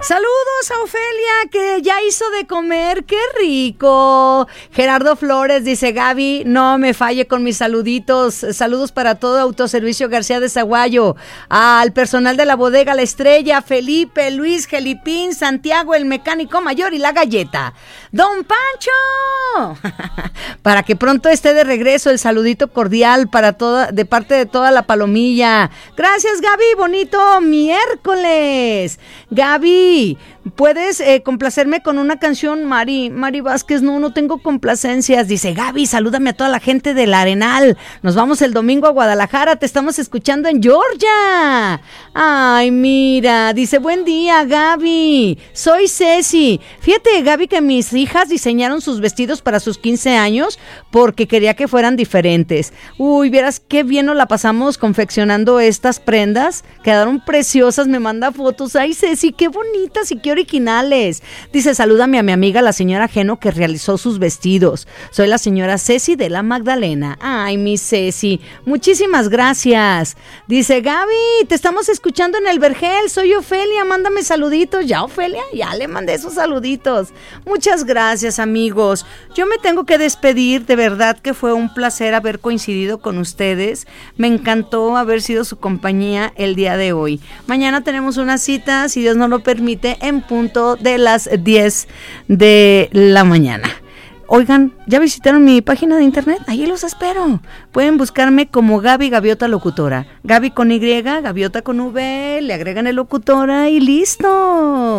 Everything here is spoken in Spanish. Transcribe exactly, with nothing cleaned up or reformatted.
Saludos a Ofelia, que ya hizo de comer, ¡qué rico! Gerardo Flores dice, Gaby, no me falle con mis saluditos. Saludos para todo Autoservicio García de Zaguayo, al personal de la bodega La Estrella, Felipe, Luis, Gelipín, Santiago, el mecánico mayor y la galleta. ¡Don Pancho! Para que pronto esté de regreso, el saludito cordial para toda, de parte de toda la palomilla. Gracias, Gaby, bonito miércoles. Gaby, ¿puedes eh, complacerme con una canción? Mari, Mari Vázquez, no, no tengo complacencias. Dice, Gaby, salúdame a toda la gente del Arenal. Nos vamos el domingo a Guadalajara, te estamos escuchando en Georgia. Ay, mira, dice, buen día, Gaby. Soy Ceci. Fíjate, Gaby, que mis hijas diseñaron sus vestidos para sus quince años porque quería que fueran diferentes. Uy, vieras qué bien nos la pasamos confeccionando estas prendas. Quedaron preciosas, me manda fotos. Ay, Ceci, qué bonitas y qué originales. Dice, salúdame a mi amiga la señora Geno que realizó sus vestidos. Soy la señora Ceci de la Magdalena. Ay, mi Ceci, muchísimas gracias. Dice, Gaby, te estamos escuchando en el Vergel, soy Ofelia, mándame saluditos. Ya, Ofelia, ya le mandé esos saluditos. Muchas gracias, amigos. Yo me tengo que despedir, de verdad que fue un placer haber coincidido con ustedes. Me encantó haber sido su compañía el día de hoy. Mañana tenemos una cita, si Dios nos lo permite, en punto de las diez de la mañana. Oigan, ¿ya visitaron mi página de internet? Ahí los espero. Pueden buscarme como Gaby Gaviota Locutora. Gaby con Y, Gaviota con V, le agregan el locutora y listo.